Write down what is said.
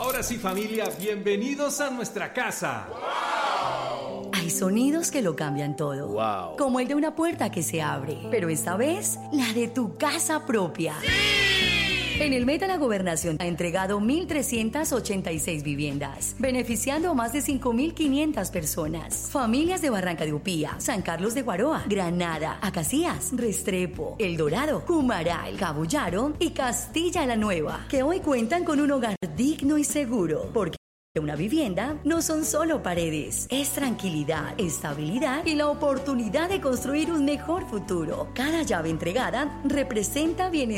Ahora sí, familia, bienvenidos a nuestra casa. Hay sonidos que lo cambian todo. Wow. Como el de una puerta que se abre. Pero esta vez, la de tu casa propia. En el Meta, la Gobernación ha entregado 1.386 viviendas, beneficiando a más de 5.500 personas. Familias de Barranca de Upía, San Carlos de Guaroa, Granada, Acacías, Restrepo, El Dorado, Cumaral, Cabullaro y Castilla la Nueva, que hoy cuentan con un hogar digno y seguro, porque una vivienda no son solo paredes, es tranquilidad, estabilidad y la oportunidad de construir un mejor futuro. Cada llave entregada representa bienestar